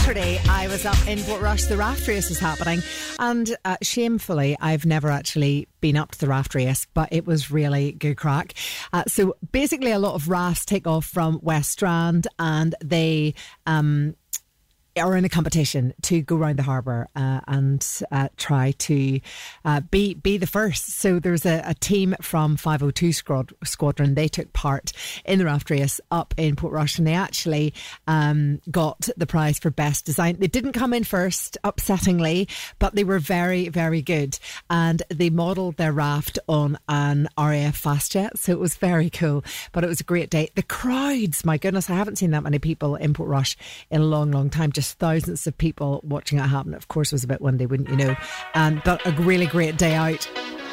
Yesterday I was up in Portrush, the raft race was happening, and shamefully I've never actually been up to the raft race, but it was really good crack. So basically a lot of rafts take off from West Strand and they are in a competition to go round the harbour and try to be the first. So there's a team from 502 Squadron. They took part in the raft race up in Portrush, and they actually got the prize for best design. They didn't come in first, upsettingly, but they were very, very good. And they modelled their raft on an RAF Fastjet, so it was very cool. But it was a great day. The crowds, my goodness, I haven't seen that many people in Portrush in a long, long time. Just thousands of people watching it happen. Of course, it was a bit windy, wouldn't you know? But a really great day out.